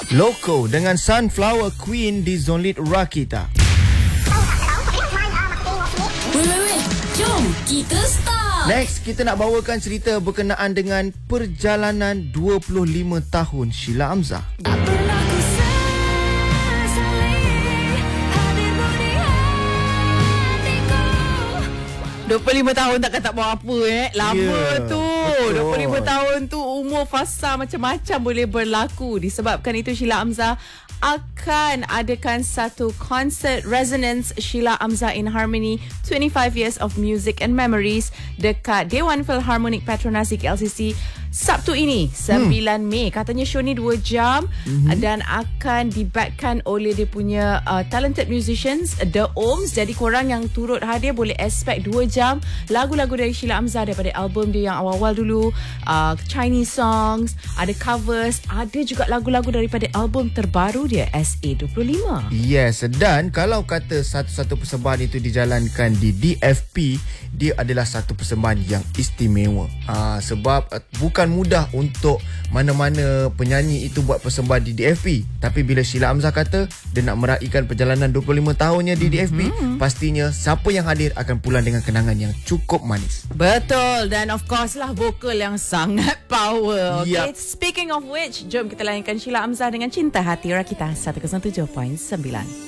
Loco dengan Sunflower Queen di Zone Lead Rakita. Weh, jom kita start. Next, kita nak bawakan cerita berkenaan dengan perjalanan 25 tahun Sheila Amzah. Tak pernah ku sesali hadir di hatiku. 25 tahun takkan tak buat apa Lama tu. betul. 25 tahun tu umur fasa macam-macam boleh berlaku. Disebabkan itu Sheila Amzah akan adakan satu konsert Resonance Sheila Amzah in Harmony 25 Years of Music and Memories dekat Dewan Philharmonic Petronas KLCC Sabtu ini 9 Mei. Katanya show ni 2 jam dan akan dibackkan oleh dia punya talented musicians The Ohms. Jadi korang yang turut hadir boleh expect 2 jam lagu-lagu dari Sheila Amzah daripada album dia yang awal-awal dulu, Chinese songs, ada covers, ada juga lagu-lagu daripada album terbaru dia SA25. Yes, dan kalau kata satu-satu persembahan itu dijalankan di DFP, dia adalah satu persembahan yang istimewa. Sebab bukan mudah untuk mana-mana penyanyi itu buat persembahan di DFP. Tapi bila Sheila Amzah kata dia nak meraihkan perjalanan 25 tahunnya di DFP, pastinya siapa yang hadir akan pulang dengan kenangan yang cukup manis. Betul, dan of course lah vokal yang sangat power. Okay, Yup. speaking of which, jom kita layankan Sheila Amzah dengan Cinta Hati Rakita 107.9.